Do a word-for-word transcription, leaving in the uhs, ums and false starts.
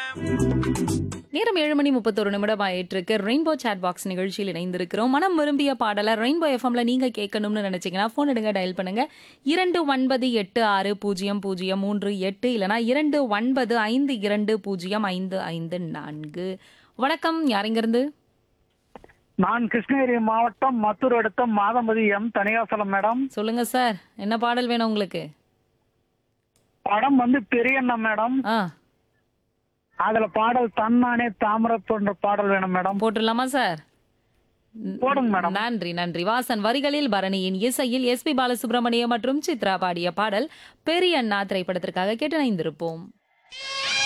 நேரம் ஏழு மணி முப்பத்தொரு நிமிடம் ஆயிட்டிருக்கு. ரெயின்போ சாட் பாக்ஸ் நிகழ்ச்சியில் இணைந்திருக்கிறோம். மனம் விரும்பிய பாடலை ரெயின்போ எஃப்எம்ல நீங்க கேட்கணும்னு நினைச்சீங்கன்னா ஃபோன் எடுங்க, டயல் பண்ணுங்க இரண்டு ஒன்பது எட்டு ஆறு பூஜ்ஜியம் பூஜ்ஜியம் மூன்று எட்டு இல்லைனா இரண்டு ஒன்பது ஐந்து இரண்டு பூஜ்ஜியம் ஐந்து ஐந்து நான்கு. வணக்கம், யாரிங்கிருந்து? நான் கிருஷ்ணகிரி மாவட்டம் மத்தூர் அடுத்த மாதம்பதி எம் தனியாசலம் மேடம். சொல்லுங்க சார், என்ன பாடல் வேணும் உங்களுக்கு? படம் வந்து பெரியண்ணா மேடம். ஆ, அதுல பாடல் தன்னானே தாமரப்பூன்ற பாடல் வேணும் மேடம். போட்டுடலாமா சார்? போடுங்க மேடம். நன்றி நன்றி. வாசன் வரிகளில் பரணியின் இசையில் எஸ் பி பாலசுப்ரமணியம் மற்றும் சித்ரா பாடிய பாடல் பெரிய அண்ணா திரைப்படத்திற்காக கேட்டு இணைந்திருப்போம்.